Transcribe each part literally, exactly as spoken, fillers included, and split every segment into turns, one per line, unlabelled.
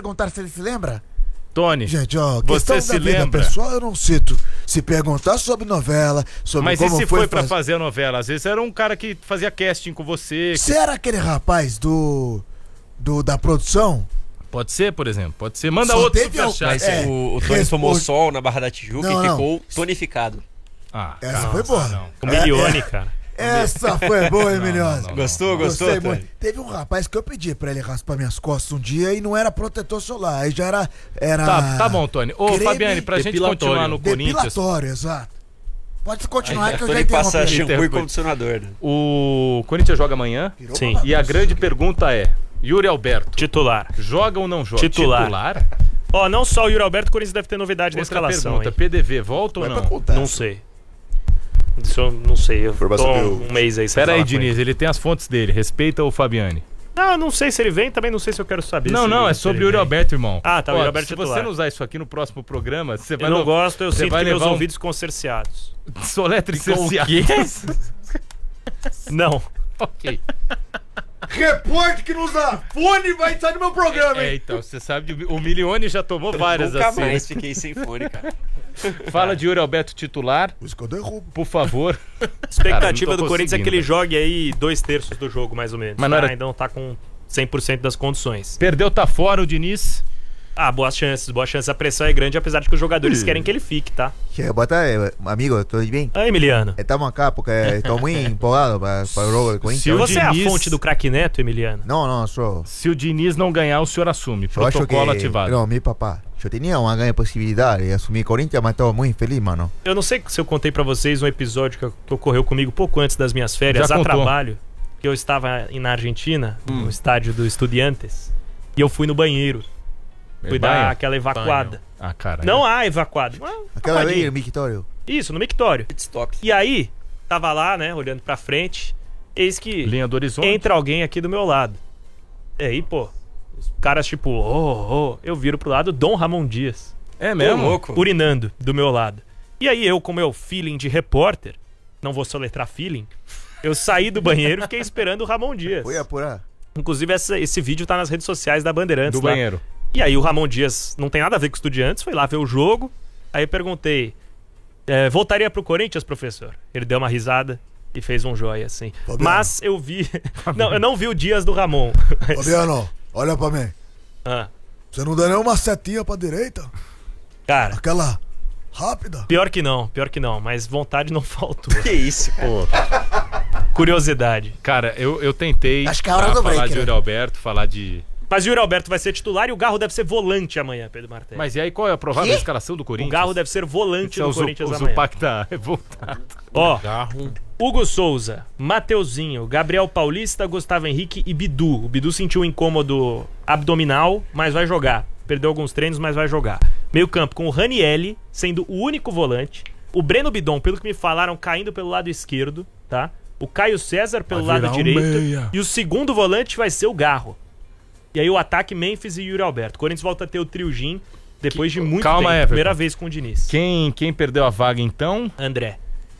perguntar se ele se lembra?
Tony,
gente, ó,
você
questão
se
da vida
lembra?
pessoal eu não cito. Se perguntar sobre novela, sobre
Mas
como
e se
foi,
foi pra
faz...
fazer a novela? Às vezes era um cara que fazia casting com você.
Você
que...
era aquele rapaz do, do da produção?
Pode ser, por exemplo, pode ser. Manda
Só
outro
teve
superchat.
Mas
É,
o, o Tony
responde-
tomou sol na Barra da Tijuca
Não,
e
não.
ficou tonificado.
Ah,
Essa
cara,
foi boa.
não.
O Milione,
É, é.
cara.
Essa foi boa, Emiliosa.
não, não.
Gostou, gostou,
Gostei
Tony?
muito. Teve um rapaz que eu pedi pra ele raspar minhas costas um dia e não era protetor solar, aí já era... era
Tá, tá bom, Tony. Ô,
creme
Fabiane, pra gente
depilatório.
continuar no Corinthians,
Depilatório, exato. Pode continuar que eu já
Tony passa
interrompi.
shampoo e
Interrompi.
condicionador, né?
o Corinthians joga amanhã.
Virou
Sim.
bagunça.
E a grande pergunta é, Yuri Alberto,
Titular.
joga ou não joga?
Titular.
Titular?
Ó, não só o Yuri Alberto, o Corinthians deve ter novidade na
Outra
escalação,
pergunta,
hein?
P D V, volta ou
Vai
não?
pra contar.
Não sei. Isso eu não sei. Eu tô
Informação que eu-
um mês aí sem
Pera
falar
aí,
com
Diniz,
ele.
ele tem as fontes dele. Respeita o Fabiane.
Não, eu não sei se ele vem, também não sei se eu quero saber.
Não,
se
não,
ele-
é
se
sobre o
ele
Yuri
vem.
Alberto, irmão.
Ah, tá, o
Ó,
Yuri Alberto
se
titular.
você não usar isso aqui no próximo programa, você vai...
Eu não
no-
gosto, eu
você
sinto
vai
que meus
levar um-
ouvidos ficam cerceados.
Soletre
Com o
cerceados.
Não.
Ok.
Repórter que não usa fone vai sair do meu programa,
É,
hein?
então, você sabe, de- o Milione já tomou várias
Nunca
assim.
mais fiquei sem fone, cara.
Fala de Yuri Alberto titular,
Por isso que eu derrubo.
por favor.
Expectativa
Cara, não tô
do Corinthians é que
conseguindo.
ele jogue aí dois terços do jogo, mais ou menos.
Mas não
tá?
era-
Ainda não tá com cem por cento das condições.
Perdeu, tá fora o Diniz.
Ah, boas chances, boas chances. A pressão é grande, apesar de que os jogadores querem que ele fique, tá?
Boa tarde, amigo, tudo bem?
Ah, Emiliano.
Estamos acá porque estou muito empolgado para, para o jogo do
Se
Corinthians.
o
Você é a
Diniz-
fonte do craque Neto, Emiliano?
Não, não, sou.
Se o Diniz não ganhar, o senhor assume.
Eu acho que.
Protocolo ativado.
Não, meu papá. Eu tinha uma grande possibilidade de assumir Corinthians, mas estava muito infeliz, mano.
Eu não sei se eu contei pra vocês um episódio que, que ocorreu comigo pouco antes das minhas férias,
Já
a
contou.
trabalho, que eu estava na Argentina, no estádio do Estudiantes, e eu fui no banheiro. Fui dar
Banho?
aquela evacuada.
Ah, cara.
Não há evacuada. uma
Aquela
papadinha.
vez no Mictório.
Isso, no mictório.
Pit stop.
E aí, tava lá, né, olhando pra frente, eis que
Linha do horizonte.
entra alguém aqui do meu lado. E aí, pô, os caras tipo, oh, oh, eu viro pro lado, Dom Ramon Dias,
É
Ô,
mesmo?
louco.
urinando do meu lado. E aí eu, com meu feeling de repórter, não vou soletrar feeling, eu saí do banheiro e fiquei esperando o Ramon Dias.
Fui apurar.
Inclusive, essa- esse vídeo tá nas redes sociais da Bandeirantes.
Do
lá.
banheiro.
E aí o Ramon Dias não tem nada a ver com Estudiantes, foi lá ver o jogo. Aí eu perguntei, é, voltaria pro Corinthians, professor? Ele deu uma risada e fez um joia, assim.
Fabiano.
Mas eu vi... não, eu não vi o Dias do Ramon. Mas-
Fabiano, olha pra mim.
Ah,
Você não dá nenhuma setinha pra direita?
cara,
Aquela rápida?
pior que não, pior que não. Mas vontade não faltou.
Que isso, cara.
Pô,
Curiosidade.
cara, eu, eu tentei
Acho que é a hora
ah,
do
falar
break,
de
né?
Yuri Alberto, falar de...
Mas o Yuri Alberto vai ser titular e o Garro deve ser volante amanhã, Pedro Martins.
Mas e aí, qual é a provável
Quê?
escalação do
O
Corinthians?
Garro deve ser volante
Esse é
do
o Zu-
Corinthians
o
amanhã.
Zupac tá revoltado.
Ó,
Garro.
Hugo Souza, Mateuzinho, Gabriel Paulista, Gustavo Henrique e Bidu. O Bidu sentiu um incômodo abdominal, mas vai jogar. Perdeu alguns treinos, mas vai jogar. Meio campo com o Ranielli, sendo o único volante. O Breno Bidon, pelo que me falaram, caindo pelo lado esquerdo, tá? O Caio César pelo
Vai
lado
virar um
direito.
meia.
E o segundo volante vai ser o Garro. E aí o ataque Memphis e Yuri Alberto. O Corinthians volta a ter o trio Gin depois de muito
Calma,
tempo.
Everton.
Primeira vez com o Diniz.
Quem, quem perdeu a vaga, então?
André.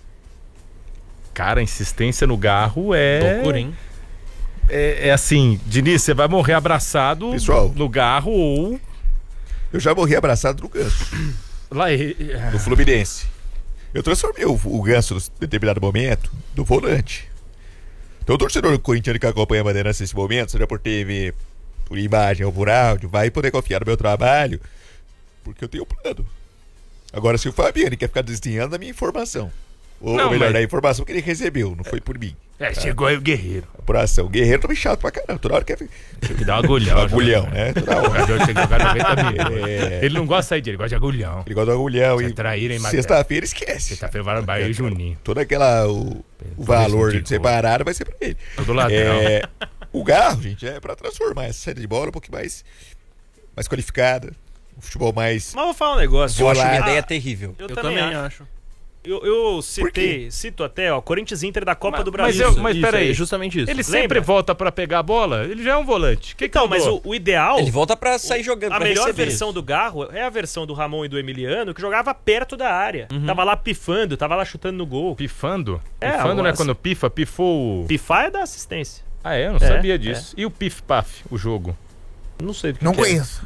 Cara, a insistência no Garro é...
Loucura, hein?
É, é assim, Diniz, você vai morrer abraçado
Pessoal.
no Garro ou...
Eu já morri abraçado no Ganso,
Lá,
no Fluminense. Eu transformei o, o Ganso, em determinado momento, no volante. Então o torcedor corintiano que acompanha a Bandeirantes nesse momento, seja por T V, por imagem ou por áudio, vai poder confiar no meu trabalho, porque eu tenho um plano. Agora, se o Fabiano quer ficar desdenhando da minha informação, ou
Não,
melhor,
mas-
da informação que ele recebeu, não foi por mim.
é, chegou aí o Guerreiro.
Apuração. Guerreiro também chato pra caramba, toda hora quer...
Tem que dar um agulhão.
Agulhão, né? Toda hora.
Jogador chega a jogar noventa minutos.
É.
Ele não gosta de sair dele, ele gosta de agulhão.
Ele gosta do agulhão
Você
e
traíra em matéria.
sexta-feira esquece.
Sexta-feira vai no Bahia e Juninho.
Todo aquela, o, o valor
de
separado vai ser pra ele.
Todo ladrão.
É, o Garro, gente, é pra transformar essa saída de bola um pouquinho mais, mais qualificada, um futebol mais...
Mas vou falar um negócio.
Eu acho uma
Ah,
ideia terrível.
Eu,
Eu
também,
também
acho.
acho.
Eu, eu
Por
citei, cito até, ó, Corinthians e Inter da Copa
Mas-
do
mas
Brasil.
eu- mas
Isso,
peraí.
é justamente isso.
Ele
Lembra?
sempre volta pra pegar a bola, ele já é um volante. Que que
Então, mas
mudou?
o, o ideal,
Ele volta pra sair jogando,
a
pra
melhor
receber.
versão do Garro é a versão do Ramon e do Emiliano, que jogava perto da área. Tava lá pifando, tava lá chutando no gol.
Pifando?
É,
Pifando não é
agora-
quando pifa, pifou o...
Pifar é da assistência.
Ah, é? Eu não
É,
sabia
é.
disso. E o Pif Paf, o jogo?
Não sei do que
Não
que é.
conheço.